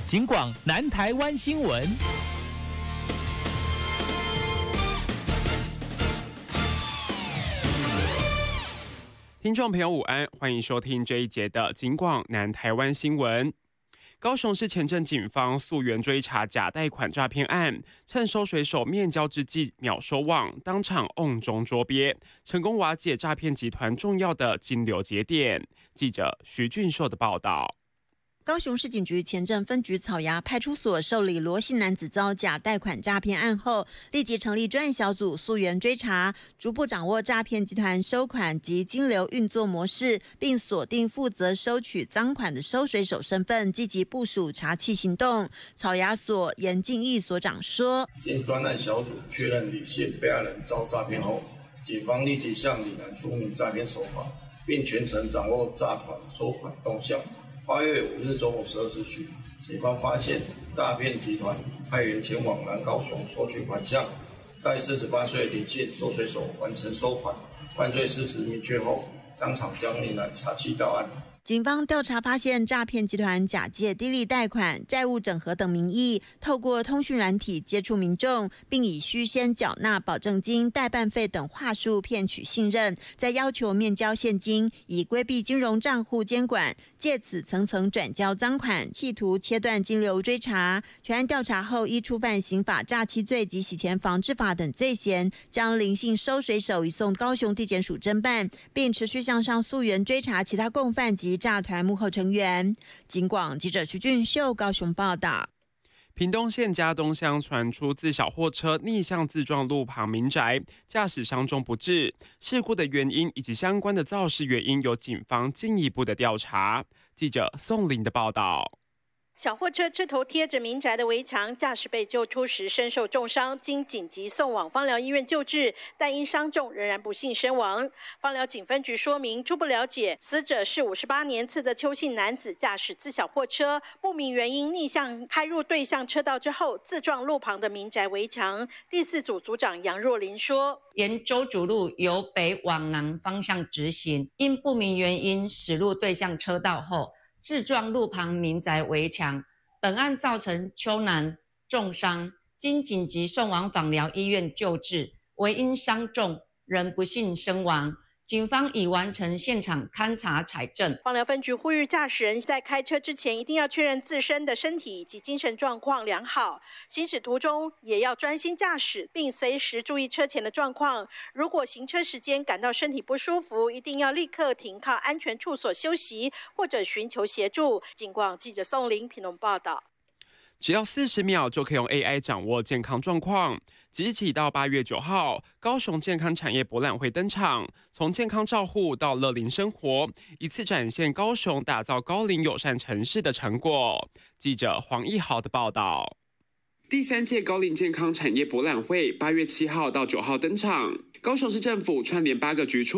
警广南台湾新闻。 听众朋友午安，欢迎收听这一节的警广南台湾新闻。高雄市前镇警方溯源追查假贷款诈骗案，趁收水手面交之际秒收网，当场瓮中捉鳖，成功瓦解诈骗集团重要的金流节点。记者徐俊硕的报道。 高雄市警局前镇分局草衙派出所受理罗姓男子遭假贷款诈骗案后，立即成立专案小组溯源追查，逐步掌握诈骗集团收款及金流运作模式，并锁定负责收取赃款的收水手身份，积极部署查缉行动。草衙所严敬义所长说： 经专案小组确认李姓被害人遭诈骗后，警方立即向李男说明诈骗手法，并全程掌握诈款收款动向。8月5日中午12时许，警方发现诈骗集团派员前往南高雄收取款项，待48岁李姓收水手完成收款，犯罪事实明确后，当场将李男查缉到案。 警方调查发现，诈骗集团假借低利贷款、债务整合等名义，透过通讯软体接触民众，并以需先缴纳保证金、代办费等话术骗取信任，再要求面交现金，以规避金融账户监管，借此层层转交赃款，企图切断金流追查。全案调查后，依触犯刑法诈欺罪及洗钱防治法等罪嫌，将林姓收水手移送高雄地检署侦办，并持续向上溯源追查其他共犯及诈团幕后成员。警广记者徐俊秀高雄报道。 屏东县嘉东乡传出自小货车逆向自撞路旁民宅，驾驶伤重不治。事故的原因以及相关的肇事原因，由警方进一步的调查。记者宋玲的报道。 小货车车头贴着民宅的围墙，驾驶被救出时身受重伤，经紧急送往芳疗医院救治，但因伤重仍然不幸身亡。芳疗警分局说明，初步了解，死者是58年次的邱姓男子，驾驶自小货车，不明原因逆向开入对向车道之后，自撞路旁的民宅围墙。第4组组长杨若琳说， 沿周主路由北往南方向直行，因不明原因驶入对向车道后，自撞路旁民宅围墙，本案造成邱男重伤，经紧急送往枋寮医院救治，唯因伤重，仍不幸身亡。警方已完成现场勘查采证。 枋寮分局呼吁驾驶人在开车之前，一定要确认自身的身体以及精神状况良好，行驶途中也要专心驾驶，并随时注意车前的状况。如果行车时间感到身体不舒服，一定要立刻停靠安全处所休息，或者寻求协助。警广记者宋玲屏东报道。 只要40秒就可以用 AI 掌握健康状况。即日起到8月9号，高雄健康产业博览会登场，从健康照护到乐龄生活，一次展现高雄打造高龄友善城市的成果。记者黄义豪的报道。第3届高龄健康产业博览会8月7号到9号登场，高雄市政府串联8个局处